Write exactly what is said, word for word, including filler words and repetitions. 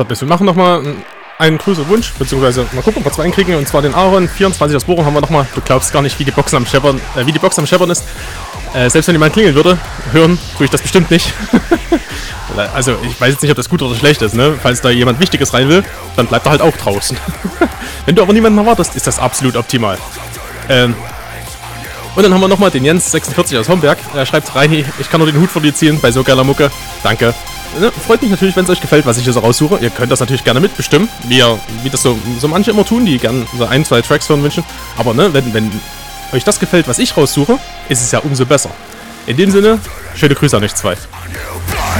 Wir machen nochmal einen größeren Wunsch, beziehungsweise mal gucken, ob wir zwei kriegen, und zwar den Aaron, vierundzwanzig aus Bochum haben wir nochmal. Du glaubst gar nicht, wie die Box am Scheppern, äh, wie die Box am Scheppern ist. Äh, selbst wenn jemand klingeln würde, hören tue ich das bestimmt nicht. Also ich weiß jetzt nicht, ob das gut oder schlecht ist, ne? Falls da jemand Wichtiges rein will, dann bleibt er halt auch draußen. Wenn du aber niemanden erwartest, ist das absolut optimal. Ähm, und dann haben wir nochmal den Jens sechsundvierzig aus Homberg. Er schreibt, Reini, ich kann nur den Hut vor dir ziehen bei so geiler Mucke. Danke. Ne, freut mich natürlich, wenn es euch gefällt, was ich hier so raussuche. Ihr könnt das natürlich gerne mitbestimmen, wie, ihr, wie das so, so manche immer tun, die gerne so ein, zwei Tracks hören wünschen. Aber ne, wenn, wenn euch das gefällt, was ich raussuche, ist es ja umso besser. In dem Sinne, schöne Grüße an euch zwei.